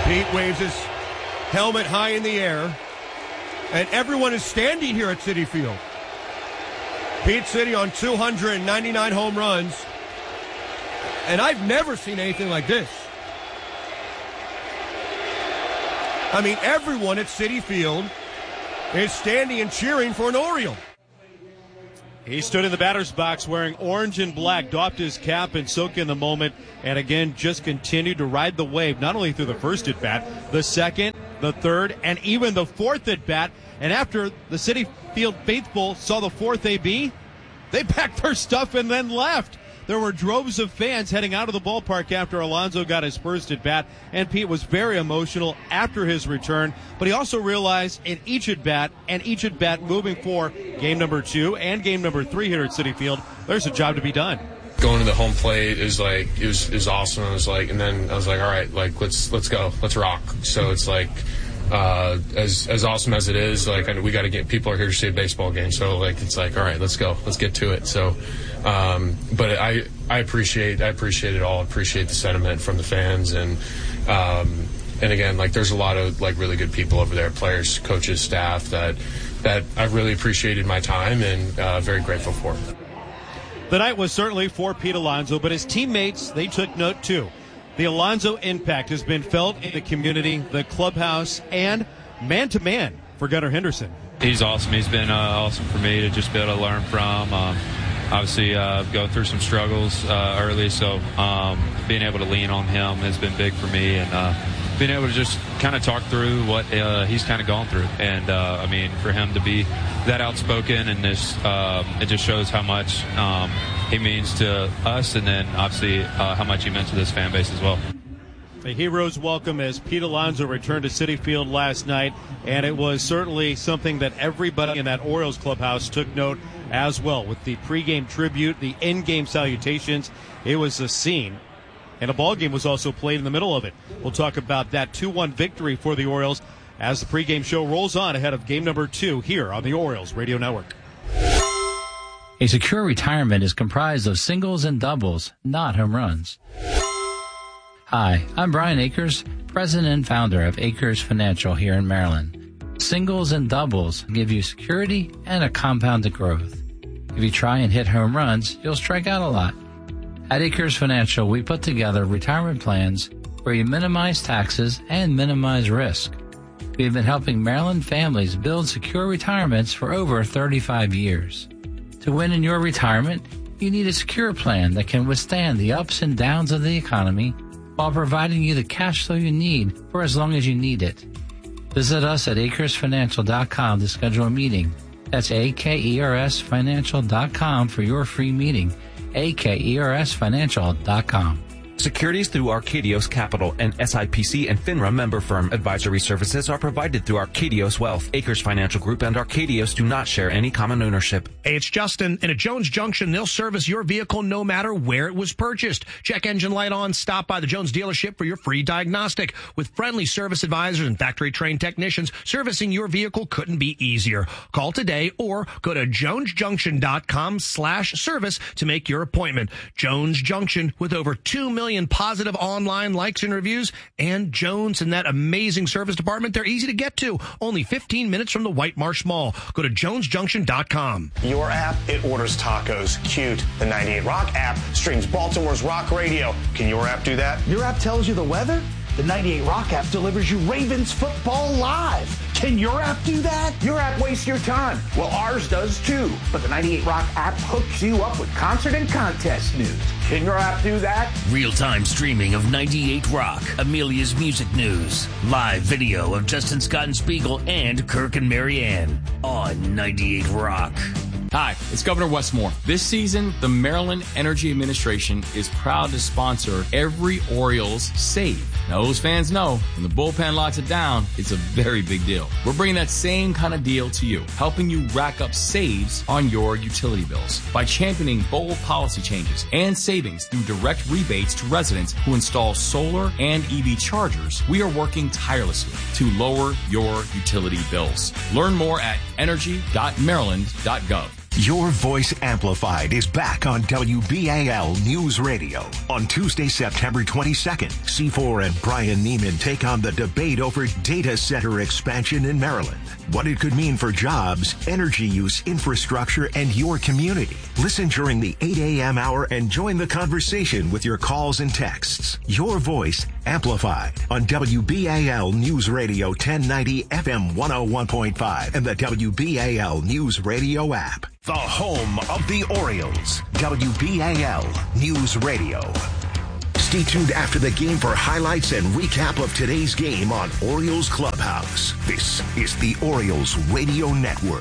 Pete waves his helmet high in the air, and everyone is standing here at Citi Field. Pete City on 299 home runs, and I've never seen anything like this. I mean, everyone at Citi Field is standing and cheering for an Oriole. He stood in the batter's box wearing orange and black, doffed his cap and soaked in the moment, and again just continued to ride the wave, not only through the first at-bat, the second, the third, and even the fourth at-bat. And after the Citi Field faithful saw the fourth AB, they packed their stuff and then left. There were droves of fans heading out of the ballpark after Alonso got his first at-bat, and Pete was very emotional after his return. But he also realized in each at-bat and each at-bat moving for game number 2 and game number 3 here at Citi Field, there's a job to be done. Going to the home plate is like it was awesome. I was like, and then I was like, all right, like let's go, let's rock. So it's like as awesome as it is, like we got to get people are here to see a baseball game. So like it's like, all right, let's go, let's get to it. So. But I appreciate it all. I appreciate the sentiment from the fans, and again, like there's a lot of like really good people over there, players, coaches, staff that I've really appreciated my time and very grateful for. The night was certainly for Pete Alonso, but his teammates, they took note too. The Alonso impact has been felt in the community, the clubhouse, and man-to-man for Gunnar Henderson. He's awesome. He's been awesome for me to just be able to learn from. Obviously, going through some struggles early, so being able to lean on him has been big for me, and being able to just kind of talk through what he's kind of gone through. And, I mean, for him to be that outspoken and this, it just shows how much he means to us, and then, obviously, how much he meant to this fan base as well. The heroes welcome as Pete Alonso returned to Citi Field last night, and it was certainly something that everybody in that Orioles clubhouse took note as well. With the pregame tribute, the in-game salutations, it was a scene, and a ball game was also played in the middle of it. We'll talk about that 2-1 victory for the Orioles as the pregame show rolls on ahead of game number 2 here on the Orioles Radio Network. A secure retirement is comprised of singles and doubles, not home runs. Hi, I'm Brian Akers, president and founder of Akers Financial here in Maryland. Singles and doubles give you security and a compounded growth. If you try and hit home runs, you'll strike out a lot. At Akers Financial, we put together retirement plans where you minimize taxes and minimize risk. We've been helping Maryland families build secure retirements for over 35 years. To win in your retirement, you need a secure plan that can withstand the ups and downs of the economy while providing you the cash flow you need for as long as you need it. Visit us at AkersFinancial.com to schedule a meeting. That's AKERSFinancial.com for your free meeting. AKERSFinancial.com. Securities through Arcadios Capital, an SIPC and FINRA member firm. Advisory services are provided through Arcadios Wealth. Akers Financial Group and Arcadios do not share any common ownership. Hey, it's Justin. And at Jones Junction, they'll service your vehicle no matter where it was purchased. Check engine light on. Stop by the Jones dealership for your free diagnostic. With friendly service advisors and factory-trained technicians, servicing your vehicle couldn't be easier. Call today or go to jonesjunction.com/service to make your appointment. Jones Junction, with over 2 million positive online likes and reviews, and Jones and that amazing service department, they're easy to get to. Only 15 minutes from the White Marsh Mall. Go to jonesjunction.com. Your app, it orders tacos. Cute. The 98 Rock app streams Baltimore's rock radio. Can your app do that? Your app tells you the weather? The 98 Rock app delivers you Ravens football live. Can your app do that? Your app wastes your time. Well, ours does too. But the 98 Rock app hooks you up with concert and contest news. Can your app do that? Real-time streaming of 98 Rock, Amelia's music news, live video of Justin Scott and Spiegel and Kirk and Marianne on 98 Rock. Hi, it's Governor Wes Moore. This season, the Maryland Energy Administration is proud to sponsor every Orioles save. Now, those fans know when the bullpen locks it down, it's a very big deal. We're bringing that same kind of deal to you, helping you rack up saves on your utility bills by championing bold policy changes and savings through direct rebates to residents who install solar and EV chargers. We are working tirelessly to lower your utility bills. Learn more at energy.maryland.gov. Your Voice Amplified is back on WBAL News Radio. On Tuesday, September 22nd, C4 and Brian Neiman take on the debate over data center expansion in Maryland. What it could mean for jobs, energy use, infrastructure, and your community. Listen during the 8 a.m. hour and join the conversation with your calls and texts. Your Voice Amplified on WBAL News Radio 1090 FM 101.5 and the WBAL News Radio app. The home of the Orioles. WBAL News Radio. Stay tuned after the game for highlights and recap of today's game on Orioles Clubhouse. This is the Orioles Radio Network.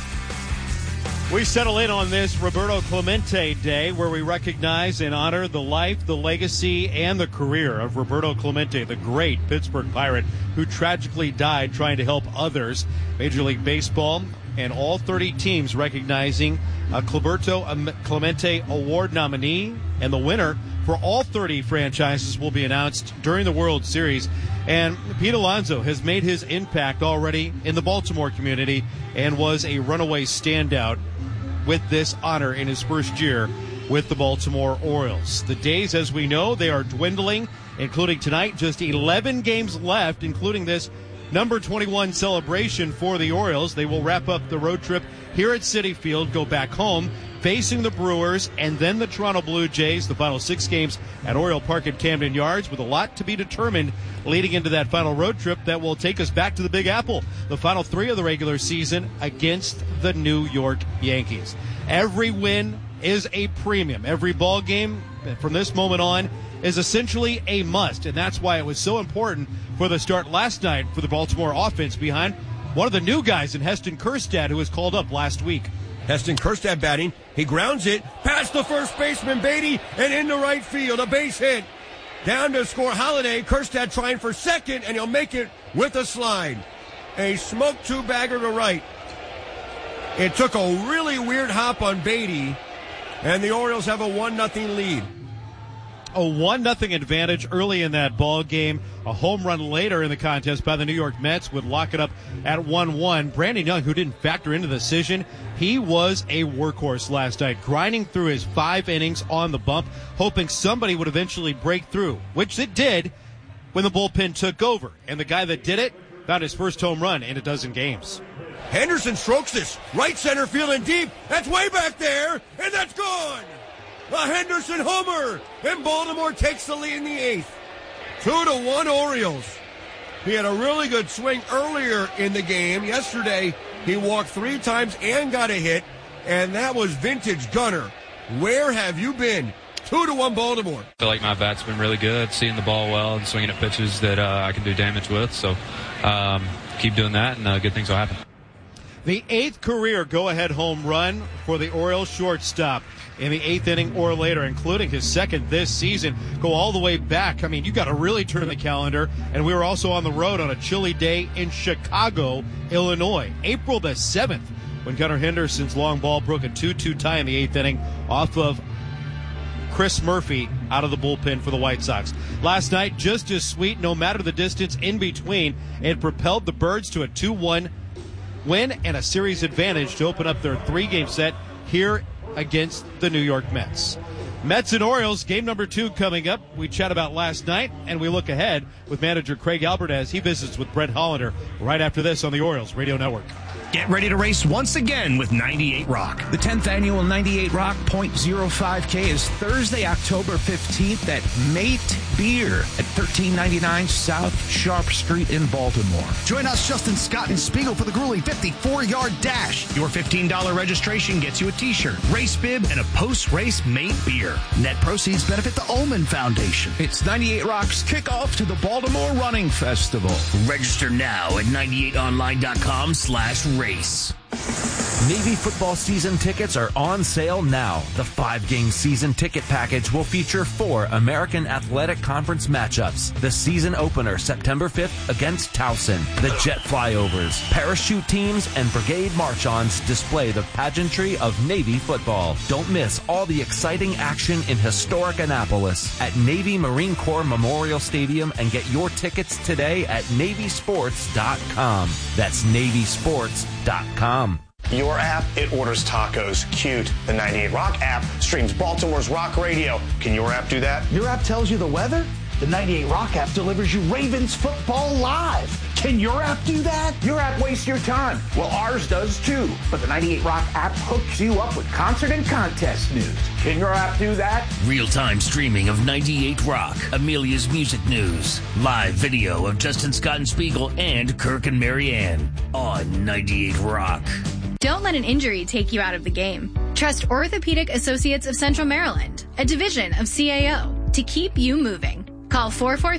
We settle in on this Roberto Clemente Day, where we recognize and honor the life, the legacy, and the career of Roberto Clemente, the great Pittsburgh Pirate who tragically died trying to help others. Major League Baseball and all 30 teams recognizing a Cleberto Clemente Award nominee, and the winner for all 30 franchises will be announced during the World Series. And Pete Alonso has made his impact already in the Baltimore community and was a runaway standout with this honor in his first year with the Baltimore Orioles. The days, as we know, they are dwindling, including tonight, just 11 games left, including this number 21 celebration for the Orioles. They will wrap up the road trip here at Citi Field, go back home, facing the Brewers and then the Toronto Blue Jays, the final 6 games at Oriole Park at Camden Yards, with a lot to be determined leading into that final road trip that will take us back to the Big Apple, the final 3 of the regular season against the New York Yankees. Every win is a premium. Every ball game from this moment on is essentially a must, and that's why it was so important for the start last night for the Baltimore offense behind one of the new guys in Heston Kjerstad, who was called up last week. Heston Kjerstad batting. He grounds it past the first baseman, Beatty, and into right field. A base hit. Down to score Holiday. Kjerstad trying for second, and he'll make it with a slide. A smoke two-bagger to right. It took a really weird hop on Beatty, and the Orioles have a 1-0 lead. A 1-0 advantage early in that ball game. A home run later in the contest by the New York Mets would lock it up at 1-1. Brandon Young, who didn't factor into the decision, he was a workhorse last night, grinding through his 5 innings on the bump, hoping somebody would eventually break through, which it did when the bullpen took over. And the guy that did it got his first home run in a dozen games. Henderson strokes this. Right center field and deep. That's way back there, and that's gone. A Henderson homer, and Baltimore takes the lead in the 8th. 2-1 Orioles. He had a really good swing earlier in the game. Yesterday, he walked 3 times and got a hit, and that was vintage Gunner. Where have you been? 2-1 Baltimore. I feel like my bat's been really good, seeing the ball well and swinging at pitches that I can do damage with. So keep doing that, and good things will happen. The 8th career go-ahead home run for the Orioles shortstop in the 8th inning or later, including his second this season. Go all the way back. I mean, you got to really turn the calendar. And we were also on the road on a chilly day in Chicago, Illinois, April the 7th, when Gunnar Henderson's long ball broke a 2-2 tie in the 8th inning off of Chris Murphy out of the bullpen for the White Sox. Last night, just as sweet, no matter the distance in between. It propelled the Birds to a 2-1 win and a series advantage to open up their 3-game set here against the New York Mets. Mets and Orioles, game number 2 coming up. We chat about last night, and we look ahead with manager Craig Albert as he visits with Brett Hollander right after this on the Orioles Radio Network. Get ready to race once again with 98 Rock. The 10th annual 98 Rock .05K is Thursday, October 15th at Mate Beer at 1399 South Sharp Street in Baltimore. Join us, Justin Scott and Spiegel, for the grueling 54-yard dash. Your $15 registration gets you a t-shirt, race bib, and a post-race Mate Beer. Net proceeds benefit the Ullman Foundation. It's 98 Rock's kickoff to the Baltimore Running Festival. Register now at 98online.com/race. Navy football season tickets are on sale now. The 5-game season ticket package will feature 4 American Athletic Conference matchups. The season opener, September 5th, against Towson. The jet flyovers, parachute teams, and brigade march-ons display the pageantry of Navy football. Don't miss all the exciting action in historic Annapolis at Navy Marine Corps Memorial Stadium, and get your tickets today at NavySports.com. That's NavySports.com. your app, it orders tacos. Cute. The 98 Rock app streams Baltimore's rock radio. Can your app do that? Your app tells you the weather? The 98 Rock app delivers you Ravens football live. Can your app do that? Your app wastes your time. Well, ours does too. But the 98 Rock app hooks you up with concert and contest news. Can your app do that? Real-time streaming of 98 Rock, Amelia's music news, live video of Justin Scott and Spiegel and Kirk and Marianne on 98 Rock. Don't let an injury take you out of the game. Trust Orthopedic Associates of Central Maryland, a division of CAO, to keep you moving. Call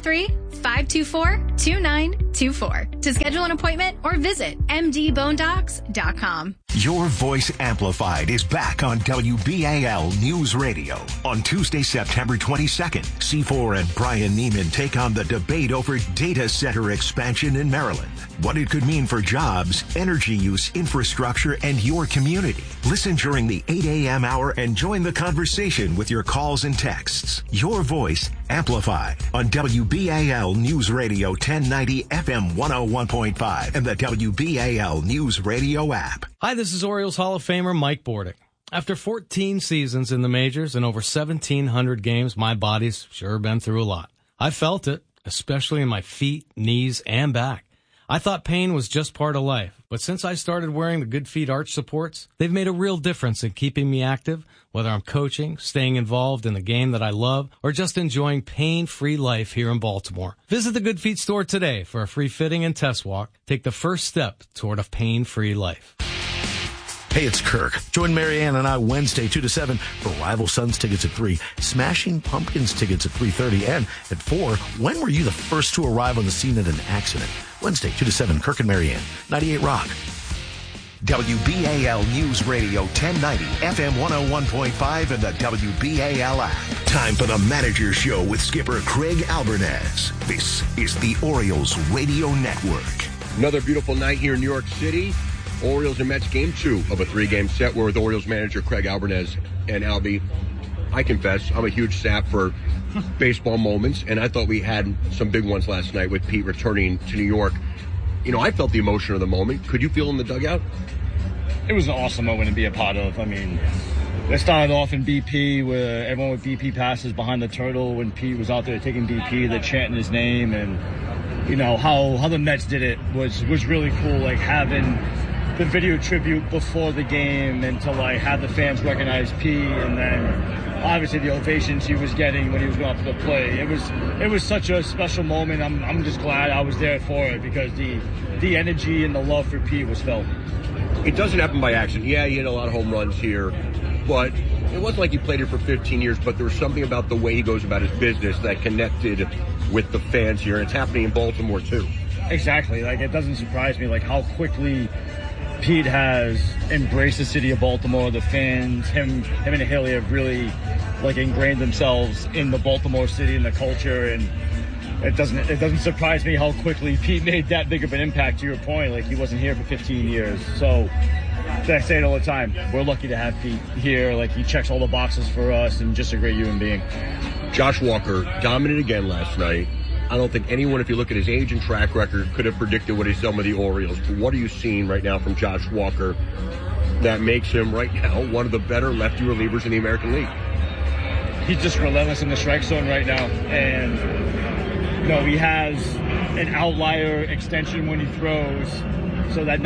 443-524-2924 to schedule an appointment or visit mdbonedocs.com. Your Voice Amplified is back on WBAL News Radio. On Tuesday, September 22nd, C4 and Brian Neiman take on the debate over data center expansion in Maryland. What it could mean for jobs, energy use, infrastructure, and your community. Listen during the 8 a.m. hour and join the conversation with your calls and texts. Your Voice Amplified on WBAL News Radio 1090 FM 101.5 and the WBAL News Radio app. Hi, this is Orioles Hall of Famer Mike Bordick. After 14 seasons in the majors and over 1,700 games, my body's sure been through a lot. I felt it, especially in my feet, knees, and back. I thought pain was just part of life, but since I started wearing the Good Feet arch supports, they've made a real difference in keeping me active, whether I'm coaching, staying involved in the game that I love, or just enjoying pain-free life here in Baltimore. Visit the Good Feet store today for a free fitting and test walk. Take the first step toward a pain-free life. Hey, it's Kirk. Join Marianne and I Wednesday 2 to 7 for Rival Sons tickets at 3, Smashing Pumpkins tickets at 3:30, and at 4, when were you the first to arrive on the scene at an accident? Wednesday 2 to 7, Kirk and Marianne, 98 Rock. WBAL News Radio 1090 FM 101.5 and the WBAL app. Time for the Manager Show with skipper Craig Albernaz. This is the Orioles Radio Network. Another beautiful night here in New York City. Orioles and Mets game 2 of a 3-game set. We're with Orioles manager Craig Albernaz. And Albie, I confess, I'm a huge sap for baseball moments, and I thought we had some big ones last night with Pete returning to New York. You know, I felt the emotion of the moment. Could you feel in the dugout? It was an awesome moment to be a part of. I mean, it started off in BP where everyone with BP passes behind the turtle when Pete was out there taking BP, they're chanting his name, and you know how the Mets did it was really cool, like having the video tribute before the game and to like have the fans recognize Pete, and then obviously the ovations he was getting when he was going up to the plate. It was such a special moment. I'm just glad I was there for it because the energy and the love for Pete was felt. It doesn't happen by accident. Yeah, he hit a lot of home runs here, but it wasn't like he played here for 15 years, but there was something about the way he goes about his business that connected with the fans here, and it's happening in Baltimore too. Exactly. Like, it doesn't surprise me like how quickly Pete has embraced the city of Baltimore. The fans, him and Haley have really like ingrained themselves in the Baltimore city and the culture, and it doesn't surprise me how quickly Pete made that big of an impact. To your point, like he wasn't here for 15 years. So I say it all the time. We're lucky to have Pete here. Like he checks all the boxes for us, and just a great human being. Josh Walker dominated again last night. I don't think anyone, if you look at his age and track record, could have predicted what he's done with the Orioles. But what are you seeing right now from Josh Walker that makes him right now one of the better lefty relievers in the American League? He's just relentless in the strike zone right now. And, you know, he has an outlier extension when he throws. So that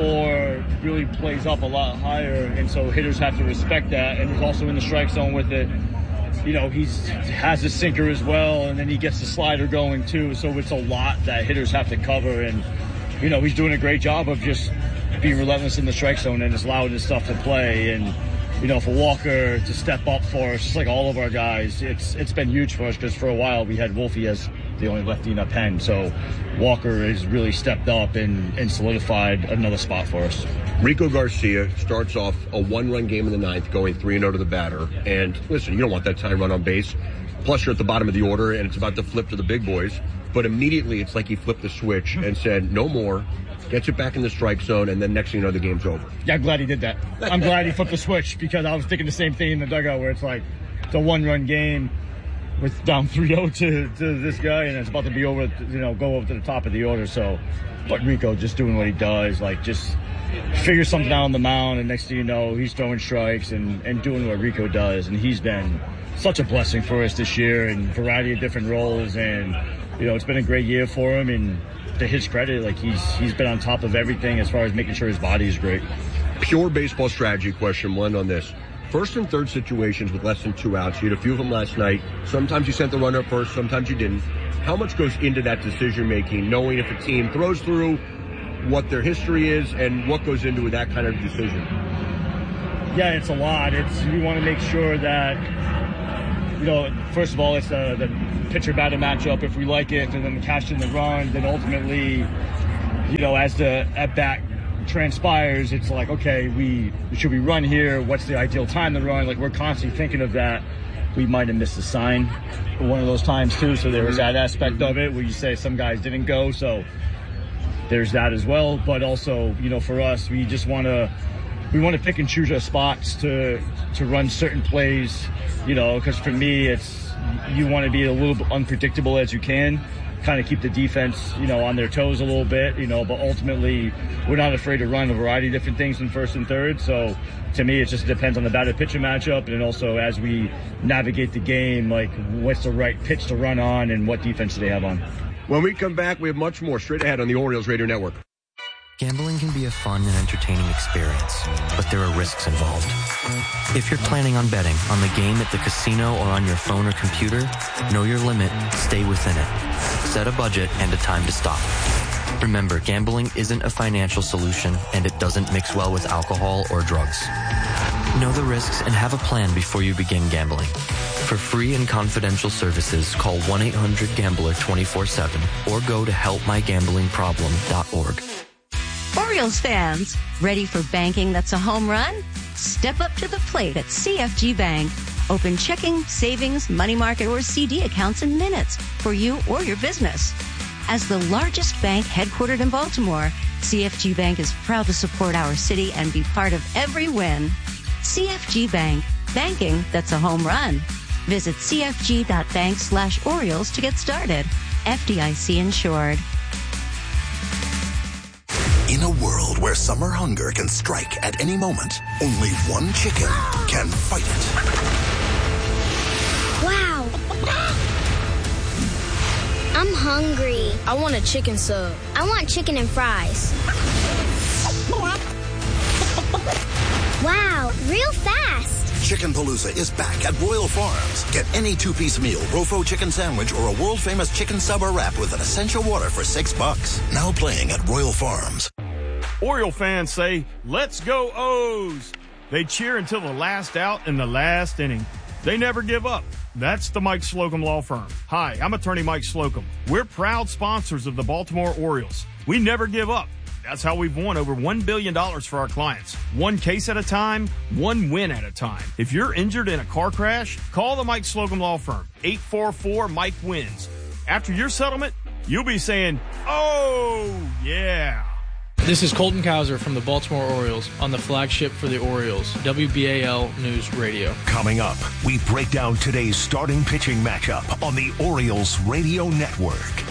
94 really plays up a lot higher. And so hitters have to respect that. And he's also in the strike zone with it. You know, he has a sinker as well, and then he gets the slider going too. So it's a lot that hitters have to cover, and you know he's doing a great job of just being relentless in the strike zone and just allowing his stuff to play. And you know, for Walker to step up for us, just like all of our guys, it's been huge for us because for a while we had Wolfie as the only lefty in a pen. So Walker has really stepped up and solidified another spot for us. Rico Garcia starts off a one-run game in the ninth, going 3-0 to the batter. And listen, you don't want that tying run on base. Plus, you're at the bottom of the order, and it's about to flip to the big boys. But immediately, it's like he flipped the switch and said, no more. Gets it back in the strike zone, and then next thing you know, the game's over. Yeah, I'm glad he did that. I'm glad he flipped the switch because I was thinking the same thing in the dugout where it's like it's a one-run game. we're down 3-0 to this guy, and it's about to be over, go over to the top of the order. So, but Rico just doing what he does, like just figure something out on the mound, and next thing you know, he's throwing strikes and doing what Rico does. And he's been such a blessing for us this year in a variety of different roles. And, it's been a great year for him. And to his credit, like he's been on top of everything as far as making sure his body is great. Pure baseball strategy question one on this. First and third situations with less than 2 outs. You had a few of them last night. Sometimes you sent the runner up first, sometimes you didn't. How much goes into that decision making, knowing if a team throws through, what their history is, and what goes into that kind of decision? Yeah, it's a lot. We want to make sure that, first of all, it's the pitcher-batter matchup. If we like it, and then catching the run, then ultimately, as the at-bat transpires, it's like, okay, should we run here? What's the ideal time to run? Like, we're constantly thinking of that. We might have missed a sign one of those times, too, so there was that aspect of it where you say some guys didn't go, so there's that as well. But also, for us, we just want to pick and choose our spots to run certain plays, because for me, you want to be a little bit unpredictable as you can, kind of keep the defense, on their toes a little bit, but ultimately we're not afraid to run a variety of different things in first and third. So to me, it just depends on the batter-pitcher matchup, and also as we navigate the game, like what's the right pitch to run on and what defense do they have on. When we come back, we have much more straight ahead on the Orioles Radio Network. Gambling can be a fun and entertaining experience, but there are risks involved. If you're planning on betting on the game at the casino or on your phone or computer, know your limit, stay within it. Set a budget and a time to stop. Remember, gambling isn't a financial solution, and it doesn't mix well with alcohol or drugs. Know the risks and have a plan before you begin gambling. For free and confidential services, call 1-800-GAMBLER 24/7 or go to helpmygamblingproblem.org. Orioles fans, ready for banking that's a home run? Step up to the plate at CFG Bank. Open checking, savings, money market, or CD accounts in minutes for you or your business. As the largest bank headquartered in Baltimore, CFG Bank is proud to support our city and be part of every win. CFG Bank, banking that's a home run. Visit cfg.bank/Orioles to get started. FDIC insured. In a world where summer hunger can strike at any moment, only one chicken can fight it. Wow. I'm hungry. I want a chicken sub. I want chicken and fries. Wow, real fast. Chicken Palooza is back at Royal Farms. Get any two-piece meal, Rofo chicken sandwich, or a world-famous chicken sub or wrap with an essential water for $6. Now playing at Royal Farms. Oriole fans say, "Let's go O's." They cheer until the last out in the last inning. They never give up. That's the Mike Slocum Law Firm. Hi, I'm attorney Mike Slocum. We're proud sponsors of the Baltimore Orioles. We never give up. That's how we've won over $1 billion for our clients. One case at a time, one win at a time. If you're injured in a car crash, call the Mike Slocum Law Firm. 844-MIKE-WINS. After your settlement, you'll be saying, "Oh, yeah." This is Colton Cowser from the Baltimore Orioles on the flagship for the Orioles, WBAL News Radio. Coming up, we break down today's starting pitching matchup on the Orioles Radio Network.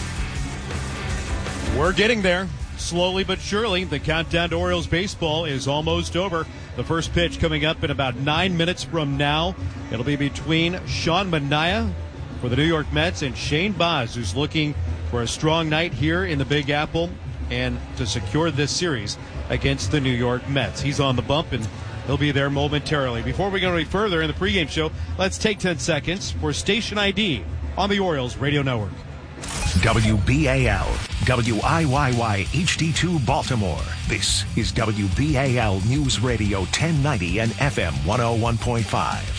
We're getting there. Slowly but surely, the countdown to Orioles baseball is almost over. The first pitch coming up in about 9 minutes from now. It'll be between Sean Manaea for the New York Mets and Shane Baz, who's looking for a strong night here in the Big Apple and to secure this series against the New York Mets. He's on the bump, and he'll be there momentarily. Before we go any further in the pregame show, let's take 10 seconds for Station ID on the Orioles Radio Network. WBAL, WIYY HD2 Baltimore. This is WBAL News Radio 1090 and FM 101.5.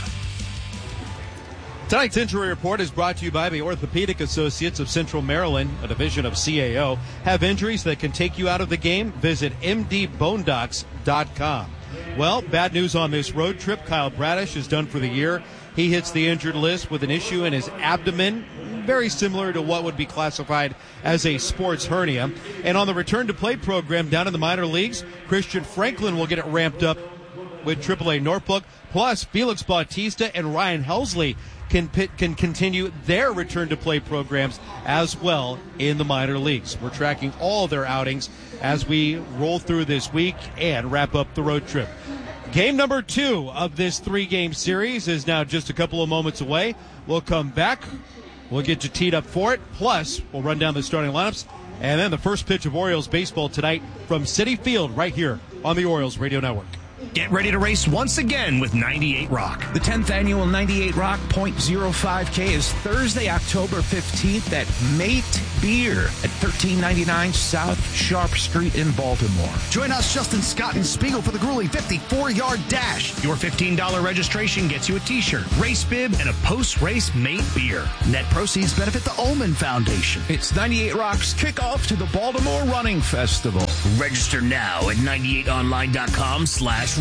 Tonight's injury report is brought to you by the Orthopedic Associates of Central Maryland, a division of CAO. Have injuries that can take you out of the game? Visit mdbonedocs.com. Well, bad news on this road trip. Kyle Bradish is done for the year. He hits the injured list with an issue in his abdomen, very similar to what would be classified as a sports hernia. And on the return to play program down in the minor leagues, Christian Franklin will get it ramped up with AAA Norfolk. Plus, Felix Bautista and Ryan Helsley can continue their return-to-play programs as well in the minor leagues. We're tracking all their outings as we roll through this week and wrap up the road trip. Game number 2 of this 3-game series is now just a couple of moments away. We'll come back. We'll get you teed up for it. Plus, we'll run down the starting lineups. And then the first pitch of Orioles baseball tonight from Citi Field right here on the Orioles Radio Network. Get ready to race once again with 98 Rock. The 10th annual 98 Rock .05K is Thursday, October 15th at Mate Beer at 1399 South Sharp Street in Baltimore. Join us, Justin Scott and Spiegel, for the grueling 54-yard dash. Your $15 registration gets you a t-shirt, race bib, and a post-race Mate Beer. Net proceeds benefit the Ullman Foundation. It's 98 Rock's kickoff to the Baltimore Running Festival. Register now at 98online.com/race.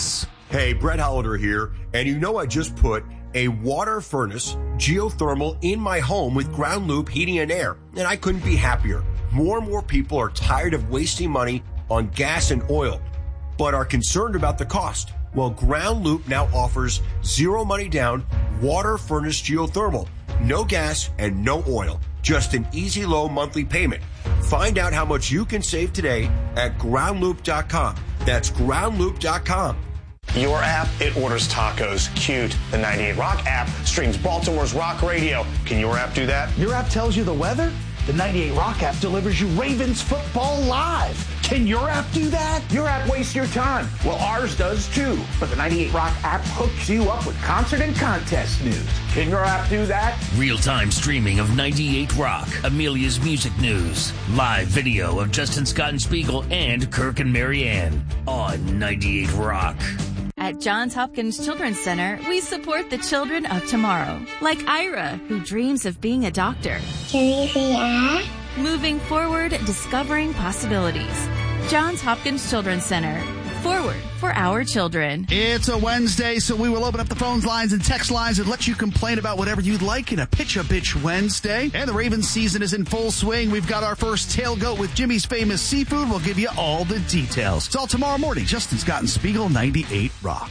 Hey, Brett Hollander here, and you know I just put a water furnace geothermal in my home with Ground Loop Heating and Air, and I couldn't be happier. More and more people are tired of wasting money on gas and oil, but are concerned about the cost. Well, Ground Loop now offers zero money down water furnace geothermal, no gas and no oil, just an easy low monthly payment. Find out how much you can save today at groundloop.com. That's groundloop.com. Your app, it orders tacos. Cute. The 98 Rock app streams Baltimore's rock radio. Can your app do that? Your app tells you the weather? The 98 Rock app delivers you Ravens football live. Can your app do that? Your app wastes your time. Well, ours does too. But the 98 Rock app hooks you up with concert and contest news. Can your app do that? Real-time streaming of 98 Rock, Amelia's music news, live video of Justin Scott and Spiegel and Kirk and Marianne on 98 Rock. At Johns Hopkins Children's Center, we support the children of tomorrow, like Ira, who dreams of being a doctor. Can you say ah? Moving forward, discovering possibilities. Johns Hopkins Children's Center. Forward for our children. It's a Wednesday, so we will open up the phones lines and text lines and let you complain about whatever you'd like in a Pitch-a-Bitch Wednesday. And the Ravens season is in full swing. We've got our first tailgate with Jimmy's Famous Seafood. We'll give you all the details. It's all tomorrow morning. Justin Scott and Spiegel, 98 Rock.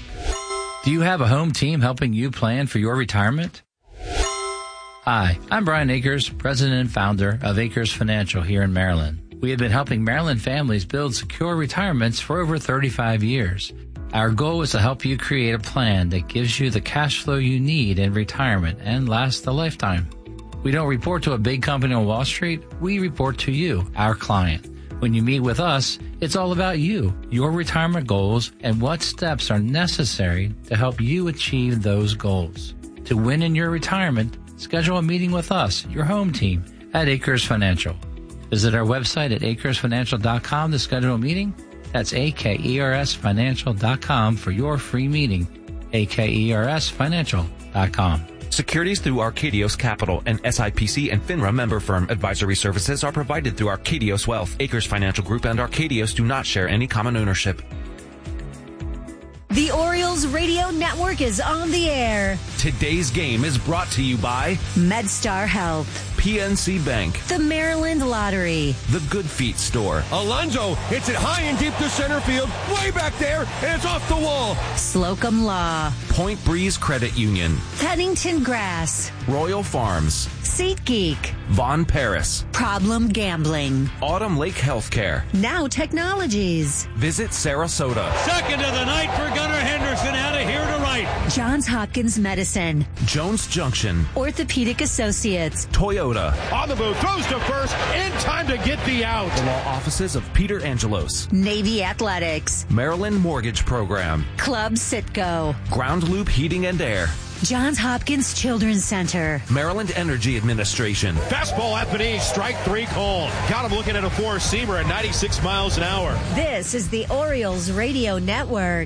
Do you have a home team helping you plan for your retirement? Hi, I'm Brian Akers, president and founder of Akers Financial here in Maryland. We have been helping Maryland families build secure retirements for over 35 years. Our goal is to help you create a plan that gives you the cash flow you need in retirement and lasts a lifetime. We don't report to a big company on Wall Street. We report to you, our client. When you meet with us, it's all about you, your retirement goals, and what steps are necessary to help you achieve those goals. To win in your retirement, schedule a meeting with us, your home team, at Akers Financial. Visit our website at akersfinancial.com to schedule a meeting. That's AKERSfinancial.com for your free meeting. AKERSfinancial.com. Securities through Arcadios Capital, an SIPC and FINRA member firm. Advisory services are provided through Arcadios Wealth. Akers Financial Group and Arcadios do not share any common ownership. The Orioles Radio Network is on the air. Today's game is brought to you by MedStar Health, PNC Bank, the Maryland Lottery, the Good Feet Store. Alonso hits it high and deep to center field, way back there, and it's off the wall. Slocum Law, Point Breeze Credit Union, Pennington Grass, Royal Farms, SeatGeek, Von Paris, Problem Gambling, Autumn Lake Healthcare, Now Technologies. Visit Sarasota. Second of the night for Gunnar Henderson, out of here to right. Johns Hopkins Medicine, Jones Junction, Orthopedic Associates, Toyota. On the move, throws to first, in time to get the out. The law offices of Peter Angelos, Navy Athletics, Maryland Mortgage Program, Club Citgo, Ground Loop Heating and Air, Johns Hopkins Children's Center, Maryland Energy Administration. Fastball at the knee, strike 3 called. Got him looking at a 4-seamer at 96 miles an hour. This is the Orioles Radio Network.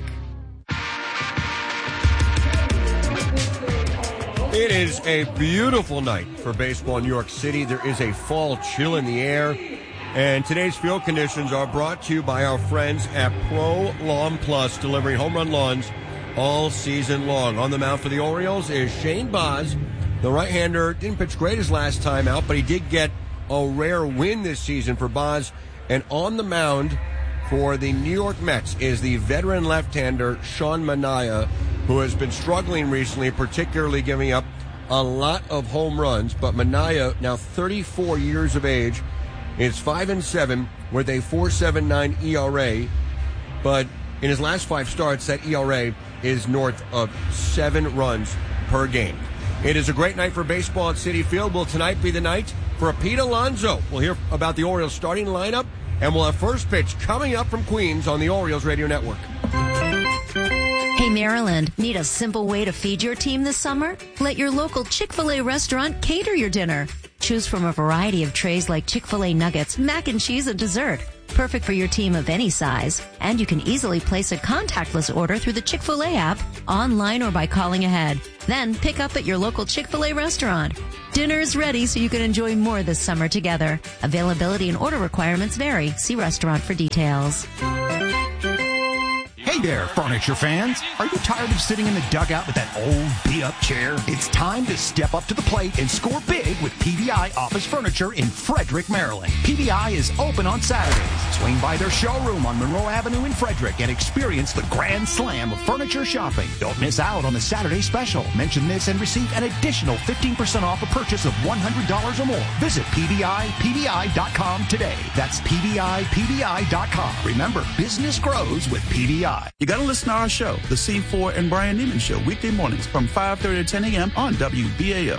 It is a beautiful night for baseball in New York City. There is a fall chill in the air. And today's field conditions are brought to you by our friends at Pro Lawn Plus, delivering home run lawns all season long. On the mound for the Orioles is Shane Baz. The right-hander didn't pitch great his last time out, but he did get a rare win this season for Baz. And on the mound for the New York Mets is the veteran left-hander Sean Manaea, who has been struggling recently, particularly giving up a lot of home runs. But Manaea, now 34 years of age, is 5-7 with a 4.79 ERA. But in his last 5 starts, that ERA is north of 7 runs per game. It is a great night for baseball at Citi Field. Will tonight be the night for Pete Alonso? We'll hear about the Orioles starting lineup, and we'll have first pitch coming up from Queens on the Orioles Radio Network. Hey, Maryland, need a simple way to feed your team this summer? Let your local Chick-fil-A restaurant cater your dinner. Choose from a variety of trays like Chick-fil-A nuggets, mac and cheese, and dessert. Perfect for your team of any size. And you can easily place a contactless order through the Chick-fil-A app, online or by calling ahead. Then pick up at your local Chick-fil-A restaurant. Dinner is ready so you can enjoy more this summer together. Availability and order requirements vary. See restaurant for details. Hey there, furniture fans. Are you tired of sitting in the dugout with that old beat-up chair? It's time to step up to the plate and score big with PVI Office Furniture in Frederick, Maryland. PVI is open on Saturdays. Swing by their showroom on Monroe Avenue in Frederick and experience the grand slam of furniture shopping. Don't miss out on the Saturday special. Mention this and receive an additional 15% off a purchase of $100 or more. Visit PVI.com today. That's PVI.com. Remember, business grows with PVI. You got to listen to our show, The C4 and Brian Neiman Show, weekday mornings from 5:30 to 10 a.m. on WBAL.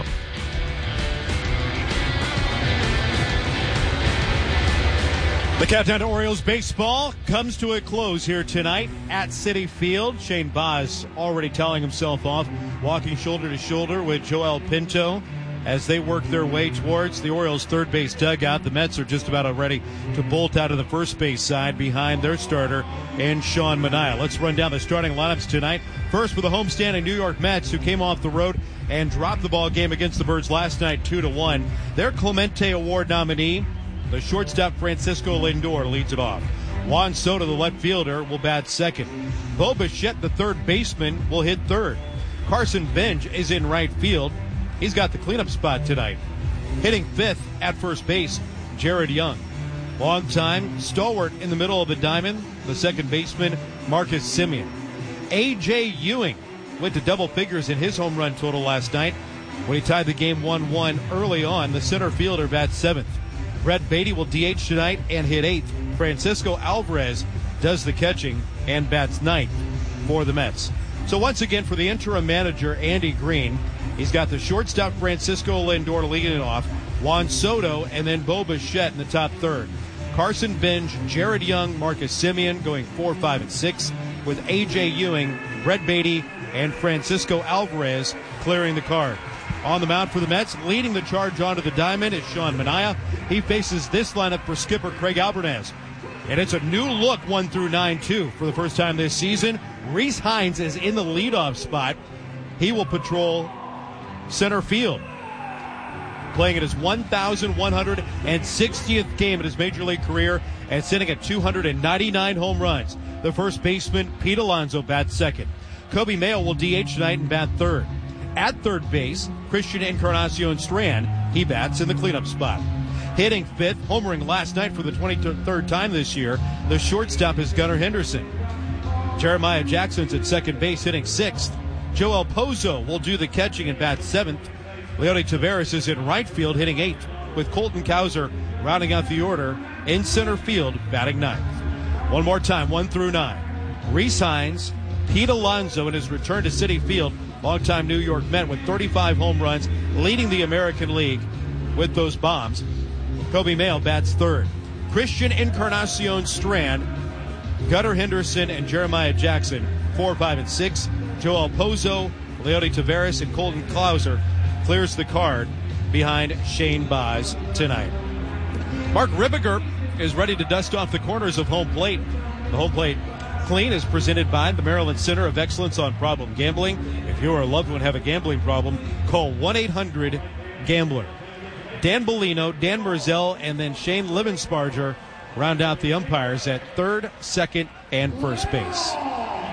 The countdown to Orioles baseball comes to a close here tonight at Citi Field. Shane Baz already telling himself off, walking shoulder to shoulder with Joel Pinto as they work their way towards the Orioles' third base dugout. The Mets are just about ready to bolt out of the first base side behind their starter and Sean Manaea. Let's run down the starting lineups tonight. First with the homestanding New York Mets, who came off the road and dropped the ball game against the Birds last night 2-1. Their Clemente Award nominee, the shortstop Francisco Lindor, leads it off. Juan Soto, the left fielder, will bat second. Bo Bichette, the third baseman, will hit third. Carson Bench is in right field. He's got the cleanup spot tonight. Hitting fifth at first base, Jared Young. Long-time stalwart in the middle of the diamond, the second baseman, Marcus Semien. A.J. Ewing went to double figures in his home run total last night when he tied the game 1-1 early on. The center fielder bats seventh. Brett Beatty will DH tonight and hit eighth. Francisco Alvarez does the catching and bats ninth for the Mets. So once again, for the interim manager, Andy Green, he's got the shortstop Francisco Lindor leading it off, Juan Soto, and then Bo Bichette in the top third. Carson Bench, Jared Young, Marcus Semien going 4, 5, and 6, with A.J. Ewing, Brett Beatty, and Francisco Alvarez clearing the card. On the mound for the Mets, leading the charge onto the diamond is Sean Manaea. He faces this lineup for skipper Craig Albernaz. And it's a new look 1 through 9, too, for the first time this season. Rhys Hines is in the leadoff spot. He will patrol center field, playing in his 1,160th game in his major league career and sitting at 299 home runs. The first baseman, Pete Alonso, bats second. Kobe Mayo will DH tonight and bat third. At third base, Christian Encarnacion Strand, he bats in the cleanup spot. Hitting fifth, homering last night for the 23rd time this year, the shortstop is Gunnar Henderson. Jeremiah Jackson's at second base, hitting sixth. Joel Pozo will do the catching and bat seventh. Leody Taveras is in right field, hitting eighth, with Colton Cowser rounding out the order in center field, batting ninth. One more time, 1 through 9. Rhys Hines, Pete Alonso in his return to Citi Field, longtime New York Met with 35 home runs, leading the American League with those bombs. Kobe Mayo bats third. Christian Encarnacion Strand, Gunnar Henderson, and Jeremiah Jackson, 4, 5, and 6. Joel Pozo, Leody Taveras, and Colton Cowser clears the card behind Shane Baz tonight. Mark Ribbiger is ready to dust off the corners of home plate. The home plate clean is presented by the Maryland Center of Excellence on Problem Gambling. If you or a loved one have a gambling problem, call 1-800-GAMBLER. Dan Bellino, Dan Merzell, and then Shane Livensparger round out the umpires at third, second, and first base.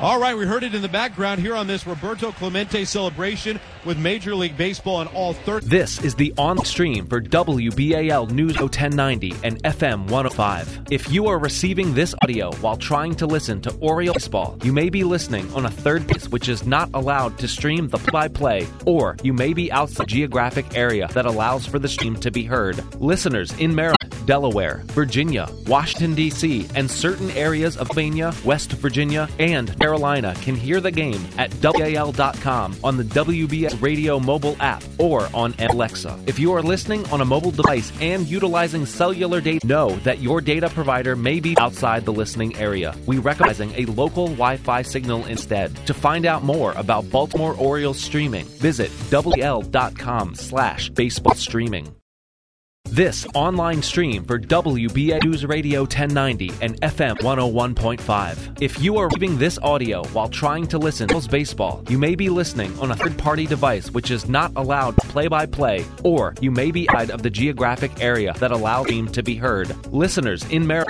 All right, we heard it in the background here on this Roberto Clemente celebration with Major League Baseball and all 30. This is the on stream for WBAL News 1090 and FM 105. If you are receiving this audio while trying to listen to Oriole baseball, you may be listening on a third base which is not allowed to stream the play-by-play, or you may be outside the geographic area that allows for the stream to be heard. Listeners in Maryland, Delaware, Virginia, Washington, D.C., and certain areas of Pennsylvania, West Virginia, and Carolina can hear the game at WBAL.com on the WBAL Radio mobile app or on Alexa. If you are listening on a mobile device and utilizing cellular data, know that your data provider may be outside the listening area. We recommend a local Wi-Fi signal instead. To find out more about Baltimore Orioles streaming, visit WBAL.com/baseball streaming. This online stream for WBA News Radio 1090 and FM 101.5. If you are receiving this audio while trying to listen to baseball, you may be listening on a third-party device which is not allowed play-by-play, or you may be outside of the geographic area that allows the stream to be heard. Listeners in Maryland,